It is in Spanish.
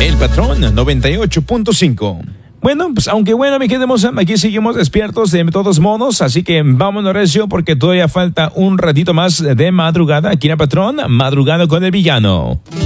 El Patrón 98.5. Bueno, pues aunque bueno, mi gente hermosa, aquí seguimos despiertos de todos modos, así que vámonos recio porque todavía falta un ratito más de madrugada aquí en el Patrón, madrugada con el villano.